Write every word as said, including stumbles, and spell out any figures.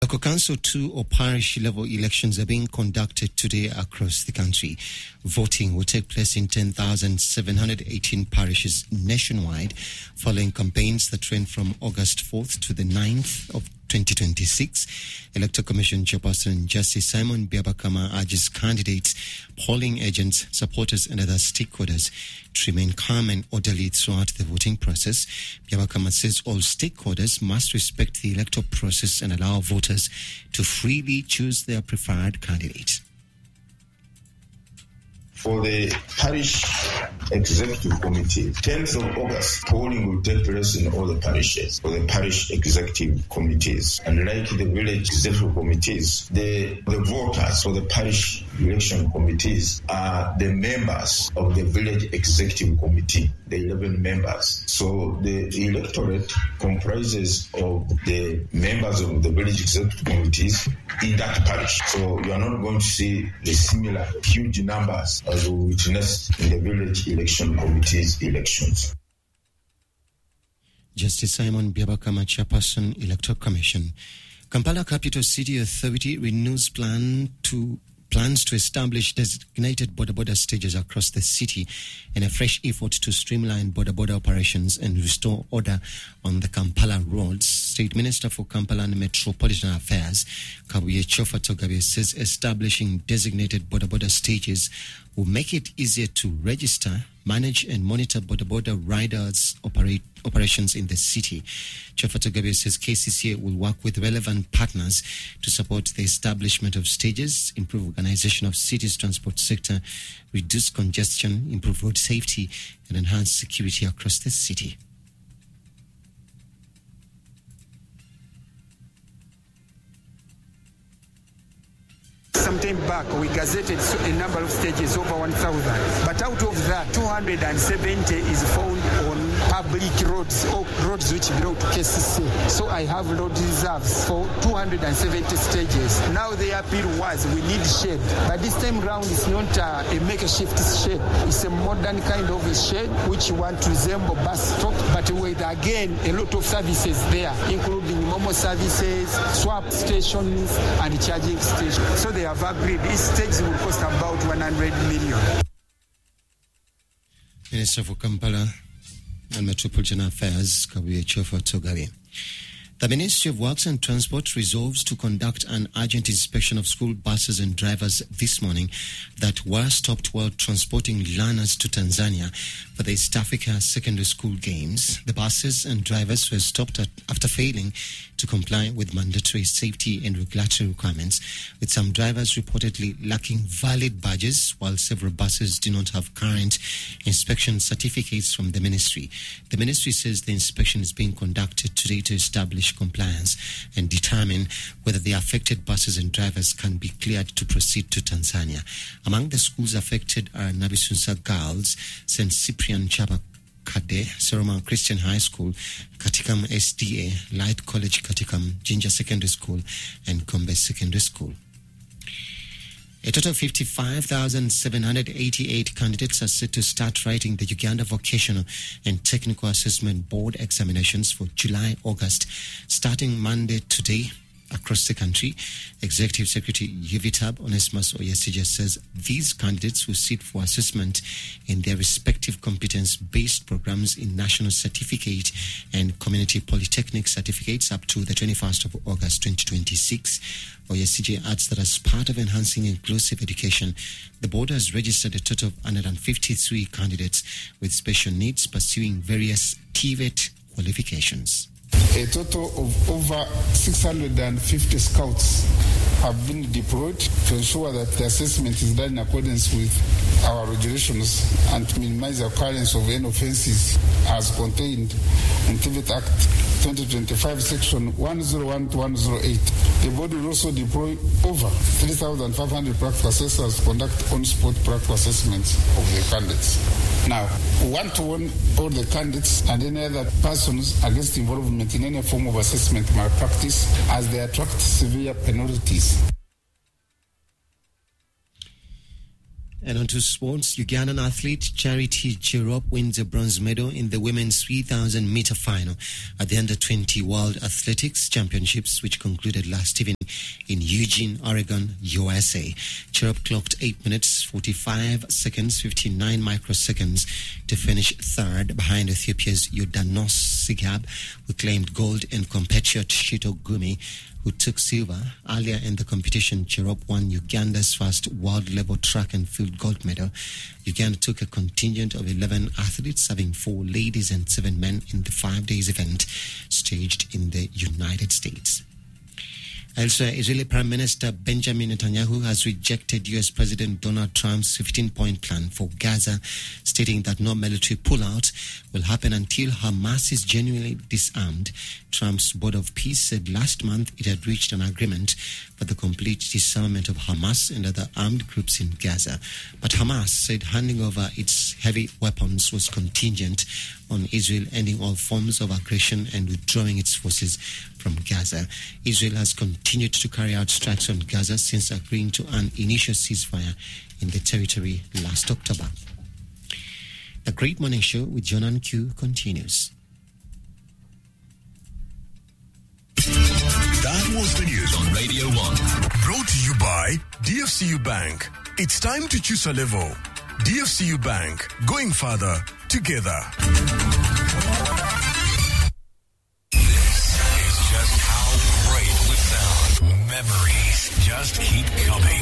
Local Council two or parish level elections are being conducted today across the country. Voting will take place in ten thousand seven hundred eighteen parishes nationwide, following campaigns that ran from August fourth to the ninth of twenty twenty-six. Electoral Commission Chairperson Justice Simon Byabakama urges candidates, polling agents, supporters and other stakeholders to remain calm and orderly throughout the voting process. Byabakama says all stakeholders must respect the electoral process and allow voters to freely choose their preferred candidate. For the parish executive committee, tenth of August, polling will take place in all the parishes for the parish executive committees. And like the village executive committees, the, the voters for the parish election committees are the members of the village executive committee, the eleven members. So the electorate comprises of the members of the village executive committees in that parish. So you are not going to see the similar huge numbers as we witnessed in the village election committees elections. Justice Simon Byabakama, Chairperson, Electoral Commission. Kampala Capital City Authority renews plan to plans to establish designated border-border stages across the city in a fresh effort to streamline border-border operations and restore order on the Kampala roads. State Minister for Kampala and Metropolitan Affairs, Kabuye Chofa Togabe, says establishing designated border-border stages will make it easier to register, manage and monitor border-border riders operate operations in the city. Chofa Togabe says K C C A will work with relevant partners to support the establishment of stages, improve organization of city's transport sector, reduce congestion, improve road safety and enhance security across the city. Some time back, we gazetted a number of stages, over one thousand. But out of that, two hundred seventy is found on public roads, or roads which belong to K C C. So I have road reserves for two hundred seventy stages. Now the appeal was, we need shed. But this time round, it's not a, a makeshift shed. It's a modern kind of a shed, which want to resemble bus stop, but with, again, a lot of services there, including Momo services, swap stations, and charging stations. So they have agreed each stage will cost about one hundred million. Minister for Kampala and Metropolitan Affairs, Kabuye Chofa Togabe. The Ministry of Works and Transport resolves to conduct an urgent inspection of school buses and drivers this morning that were stopped while transporting learners to Tanzania for the East Africa Secondary School Games. The buses and drivers were stopped at, after failing to comply with mandatory safety and regulatory requirements, with some drivers reportedly lacking valid badges, while several buses do not have current inspection certificates from the ministry. The ministry says the inspection is being conducted today to establish compliance and determine whether the affected buses and drivers can be cleared to proceed to Tanzania. Among the schools affected are Nabisunsa Girls, Saint Cyprian Chaba Kade, Soroma Christian High School, Katikam S D A, Light College Katikam, Jinja Secondary School, and Kombe Secondary School. A total of fifty-five thousand seven hundred eighty-eight candidates are set to start writing the Uganda Vocational and Technical Assessment Board examinations for July-August, starting Monday today across the country. Executive Secretary U V T A B Onesimus Oyesija says these candidates will sit for assessment in their respective competence-based programs in National Certificate and Community Polytechnic certificates up to the twenty-first of August twenty twenty-six. Oyesija adds that as part of enhancing inclusive education, the board has registered a total of one hundred fifty-three candidates with special needs pursuing various T V E T qualifications. A total of over six hundred fifty scouts have been deployed to ensure that the assessment is done in accordance with our regulations and to minimize the occurrence of any offences as contained in T V E T Act twenty twenty-five, Section one oh one to one oh eight. The board will also deploy over three thousand five hundred practical assessors to conduct on-spot practical assessments of the candidates. Now, we want to warn all the candidates and any other persons against involvement in any form of assessment malpractice as they attract severe penalties. And on to sports, Ugandan athlete Charity Cherop wins a bronze medal in the women's three thousand meter final at the under twenty World Athletics Championships, which concluded last evening. in Eugene, Oregon, U S A. Cherub clocked eight minutes, forty-five seconds, fifty-nine microseconds to finish third behind Ethiopia's Yordanos Sigab, who claimed gold, and compatriot Shito Gumi, who took silver. Earlier in the competition, Cherub won Uganda's first world level track and field gold medal. Uganda took a contingent of eleven athletes, serving four ladies and seven men in the five days event staged in the United States. Elsewhere, Israeli Prime Minister Benjamin Netanyahu has rejected U S President Donald Trump's fifteen-point plan for Gaza, stating that no military pullout will happen until Hamas is genuinely disarmed. Trump's Board of Peace said last month it had reached an agreement for the complete disarmament of Hamas and other armed groups in Gaza. But Hamas said handing over its heavy weapons was contingent on Israel ending all forms of aggression and withdrawing its forces from Gaza. Israel has continued to carry out strikes on Gaza since agreeing to an initial ceasefire in the territory last October. The Great Morning Show with Jonan Q continues. That was the news on Radio one. Brought to you by D F C U Bank. It's time to choose a level. D F C U Bank. Going further together. This is just how great we sound. Memories just keep coming.